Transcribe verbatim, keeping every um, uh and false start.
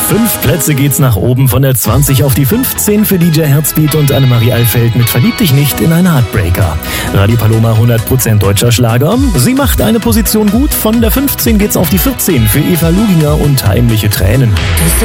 Fünf Plätze geht's nach oben, von der zwanzig auf die fünfzehn für D J Herzbeat und Annemarie Alfeld mit Verlieb dich nicht in einen Heartbreaker. Radio Paloma hundert Prozent deutscher Schlager. Sie macht eine Position gut, von der fünfzehn geht's auf die vierzehn für Eva Luginger und Heimliche Tränen. Du